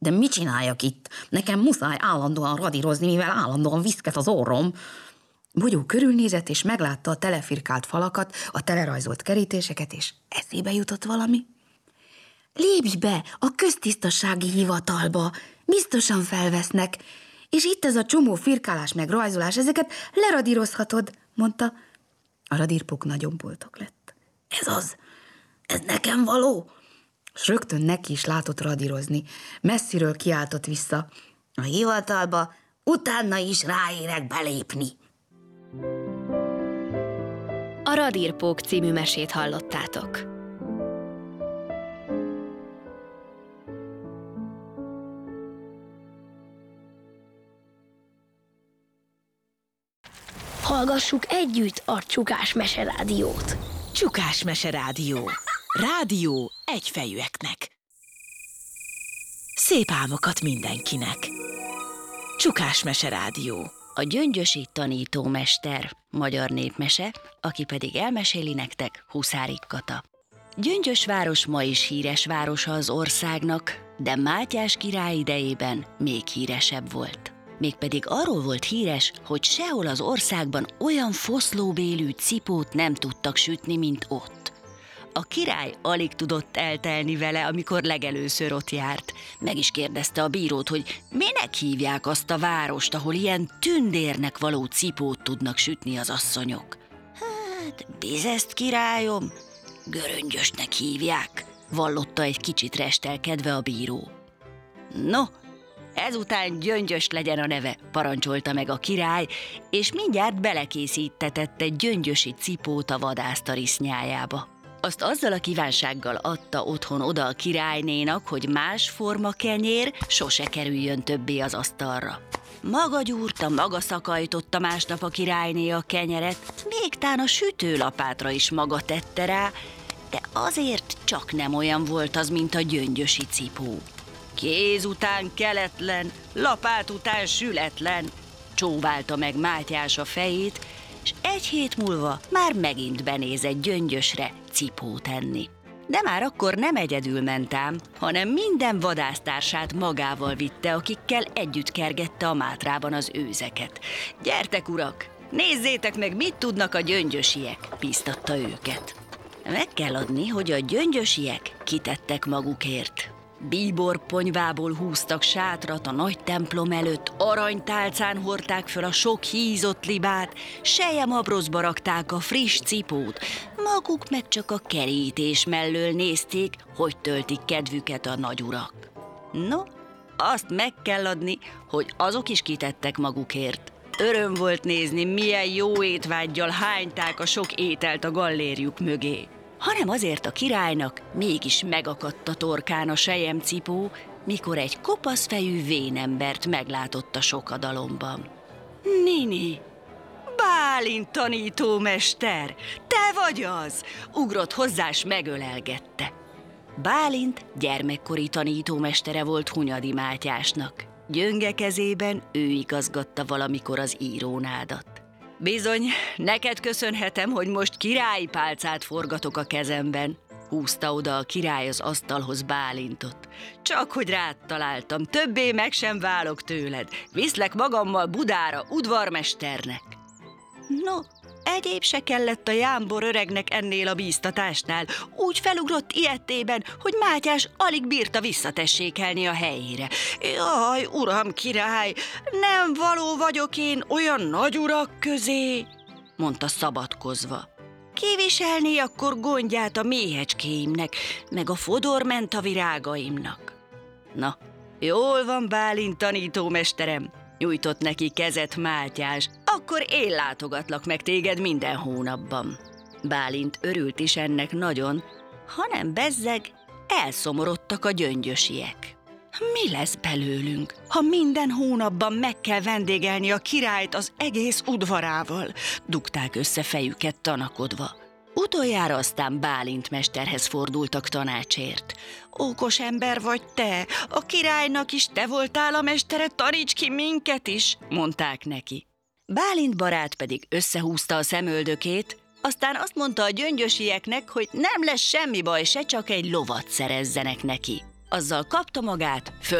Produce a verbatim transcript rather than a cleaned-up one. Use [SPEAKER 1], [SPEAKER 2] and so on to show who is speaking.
[SPEAKER 1] De mit csináljak itt? Nekem muszáj állandóan radírozni, mivel állandóan viszket az orrom. Bogyó körülnézett, és meglátta a telefirkált falakat, a telerajzolt kerítéseket, és eszébe jutott valami. Lépj be a köztisztasági hivatalba, biztosan felvesznek, és itt ez a csomó firkálás meg rajzolás, ezeket leradírozhatod, mondta. A radírpók nagyon boldog lett. Ez az, ez nekem való? S rögtön neki is látott radírozni. Messziről kiáltott vissza. A hivatalba utána is ráérek belépni.
[SPEAKER 2] A Radírpók című mesét hallottátok.
[SPEAKER 3] Hallgassuk együtt a Csukás Meserádiót.
[SPEAKER 4] Csukás Meserádió. Rádió egyfejűeknek. Szép álmokat mindenkinek. Csukás Meserádió.
[SPEAKER 5] A Gyöngyösi tanítómester, magyar népmese, aki pedig elmeséli nektek, Huszárik Kata. Gyöngyös város ma is híres városa az országnak, de Mátyás király idejében még híresebb volt. Mégpedig arról volt híres, hogy sehol az országban olyan foszlóbélű cipót nem tudtak sütni, mint ott. A király alig tudott eltelni vele, amikor legelőször ott járt. Meg is kérdezte a bírót, hogy minek hívják azt a várost, ahol ilyen tündérnek való cipót tudnak sütni az asszonyok. Hát, Bizeszt, királyom, Göröngyösnek hívják, vallotta egy kicsit restelkedve a bíró. No, ezután Gyöngyös legyen a neve, parancsolta meg a király, és mindjárt belekészítetett egy gyöngyösi cipót a vadásztarisznyájába. Azt azzal a kívánsággal adta otthon oda a királynénak, hogy más forma kenyér sose kerüljön többé az asztalra. Maga gyúrta, maga szakajtotta másnap a királyné a kenyeret, még tán a sütőlapátra is maga tette rá, de azért csak nem olyan volt az, mint a gyöngyösi cipó. Kéz után keletlen, lapát után sületlen, csóválta meg Mátyás a fejét, és egy hét múlva már megint benézett Gyöngyösre cipót enni. De már akkor nem egyedül ment ám, hanem minden vadásztársát magával vitte, akikkel együtt kergette a Mátrában az őzeket. Gyertek, urak, nézzétek meg, mit tudnak a gyöngyösiek, bíztatta őket. Meg kell adni, hogy a gyöngyösiek kitettek magukért. Bíborponyvából húztak sátrat a nagy templom előtt, aranytálcán hordták föl a sok hízott libát, selyemabrozba rakták a friss cipót, maguk meg csak a kerítés mellől nézték, hogy töltik kedvüket a nagyurak. No, azt meg kell adni, hogy azok is kitettek magukért. Öröm volt nézni, milyen jó étvággyal hányták a sok ételt a gallérjuk mögé. Hanem azért a királynak mégis megakadt a torkán a selyemcipó, mikor egy kopaszfejű vénembert meglátott a sokadalomban. Nini, Bálint tanítómester, te vagy az! Ugrott hozzá, s megölelgette. Bálint gyermekkori tanítómestere volt Hunyadi Mátyásnak. Gyönge kezében ő igazgatta valamikor az írónádat. Bizony, neked köszönhetem, hogy most királyi pálcát forgatok a kezemben, húzta oda a király az asztalhoz Bálintot. Csak hogy rád találtam, többé meg sem válok tőled, viszlek magammal Budára udvarmesternek. No, egyéb se kellett a jámbor öregnek ennél a bíztatásnál, úgy felugrott ilyettében, hogy Mátyás alig bírta visszatessékelni a helyére. Jaj, uram király, nem való vagyok én olyan nagy urak közé, mondta szabadkozva. Kiviselné akkor gondját a méhecskéimnek, meg a fodorment a virágaimnak. Na, jól van, Bálint tanítómesterem, nyújtott neki kezet Mátyás, akkor én látogatlak meg téged minden hónapban. Bálint örült is ennek nagyon, hanem bezzeg elszomorodtak a gyöngyösiek. Mi lesz belőlünk, ha minden hónapban meg kell vendégelni a királyt az egész udvarával? Dugták össze fejüket tanakodva. Utoljára aztán Bálint mesterhez fordultak tanácsért. Okos ember vagy te, a királynak is te voltál a mestere, taníts ki minket is, mondták neki. Bálint barát pedig összehúzta a szemöldökét, aztán azt mondta a gyöngyösieknek, hogy nem lesz semmi baj, se csak egy lovat szerezzenek neki. Azzal kapta magát, föl